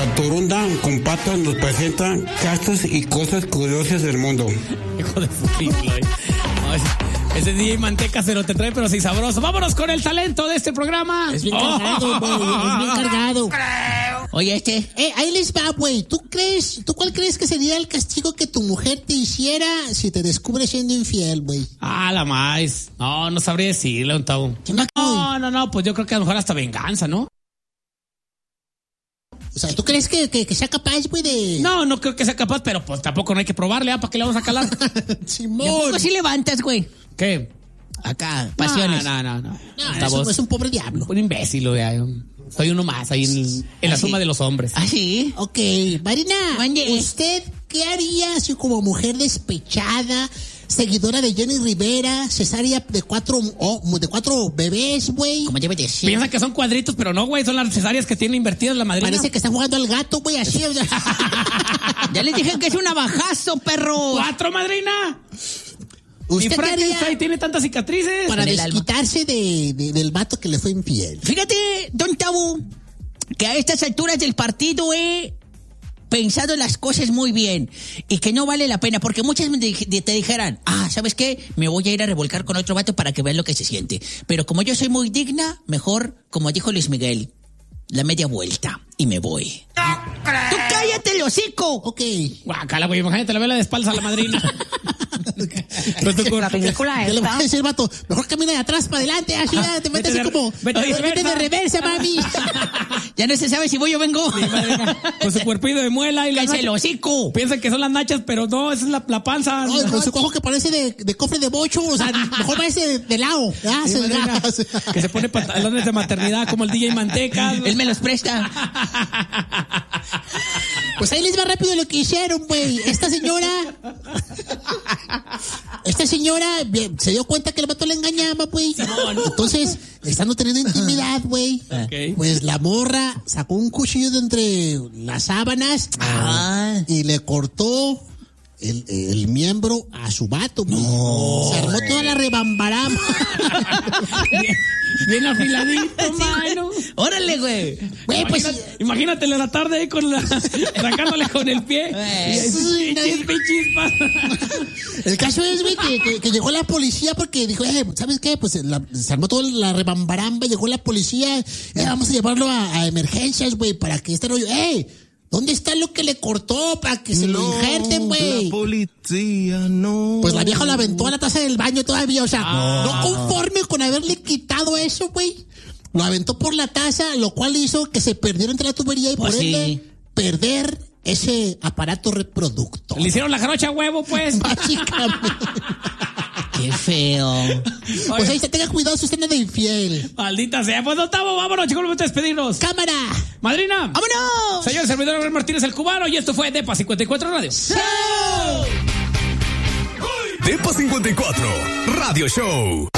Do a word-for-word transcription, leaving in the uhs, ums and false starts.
La Torunda con patas nos presenta castas y cosas curiosas del mundo. Hijo de su pinche. Ese D J Manteca se lo te trae, pero sí sabroso. Vámonos con el talento de este programa. Es bien cargado, güey. Es bien cargado. Oye, este. Eh, ahí les va, güey. ¿Tú crees, tú cuál crees que sería el castigo que tu mujer te hiciera si te descubre siendo infiel, güey? Ah, la más. No, no sabría decirle, un tau. No, no, no, pues yo creo que a lo mejor hasta venganza, ¿no? O sea, ¿tú crees que, que, que sea capaz, güey, de...? No, no creo que sea capaz, pero pues tampoco no hay que probarle, ¿ah? ¿Para qué le vamos a calar? Simón. ¿Y a poco sí levantas, güey? ¿Qué? Acá, pasiones. No, no, no. no. No, es, un, es un pobre diablo. Un imbécil, güey. Soy uno más ahí en, en la ¿Ah, suma sí? de los hombres. ¿Ah, sí? Ok, Marina, Mande. ¿usted qué haría si como mujer despechada, seguidora de Jenny Rivera, cesárea de cuatro, oh, de cuatro bebés, güey? Como debe decir. Piensa que son cuadritos, pero no, güey. Son las cesáreas que tiene invertidas la madrina. Parece que está jugando al gato, güey, así. O sea. Ya les dije que es un navajazo, perro. ¡Cuatro, madrina! Y ¿Usted qué Frankenstein haría tiene tantas cicatrices. para en el alma? desquitarse de, de, del vato que le fue infiel? Fíjate, don Tabo, que a estas alturas del partido he pensado las cosas muy bien y que no vale la pena, porque muchas me di- te dijeran, ah, ¿sabes qué? Me voy a ir a revolcar con otro vato para que vean lo que se siente. Pero como yo soy muy digna, mejor, como dijo Luis Miguel, la media vuelta y me voy. ¡Tú cállate el hocico! Ok. Guacala, güey. Imagínate la vela de espaldas a la madrina. Pues tú, La película Yo le voy a esta. decir, vato, mejor camina de atrás para adelante, así ya te metes Vete así de- como... vete de Oye, vete de reversa, mami. Ya no se sabe si voy o vengo. Sí, madrina, con su cuerpito de muela y la ¡Cállate el hocico! piensan que son las nachas, pero no, esa es la, la panza. No, con su cojo que parece de, de cofre de bocho, o sea, mejor parece de, de lado. Ah, Sí, se madrina, que se pone pantalones de maternidad como el D J Manteca. Él me los presta. Pues ahí les va rápido lo que hicieron, güey. Esta señora... Esta señora bien, se dio cuenta que el vato le engañaba, güey. Entonces, estando teniendo intimidad, güey, Ok. pues la morra sacó un cuchillo de entre las sábanas Ah. y le cortó el, el miembro a su vato, güey. Se armó toda la rebambarama. Bien, bien afiladito, mano. Órale, güey. Güey, pues... Imagínate, imagínatele en la tarde ahí con la, sacándole con el pie. Eh. Y ahí, chispa y chispa. El caso es, güey, que, que, que llegó la policía porque dijo, eh, ¿sabes qué? Pues la, se armó toda la rebambaramba, llegó la policía, eh, vamos a llevarlo a, a emergencias, güey, para que este rollo, eh, ¿dónde está lo que le cortó para que se lo injerten, güey? La policía no. Pues la vieja lo aventó a la taza del baño todavía, o sea, no conforme con haberle quitado eso, güey, lo aventó por la taza, lo cual hizo que se perdiera entre la tubería y Pues por sí. ende perder ese aparato reproductor. Le hicieron la jarocha a huevo, pues. Básicamente. Qué feo. Pues ahí se tenga cuidado si usted no es de infiel. Maldita sea. Pues Octavo, vámonos, chicos, vamos a despedirnos. ¡Cámara! Madrina. ¡Vámonos! Señor servidor Gabriel Martínez el Cubano, y esto fue Depa cincuenta y cuatro Radio. Depa cincuenta y cuatro Radio Show.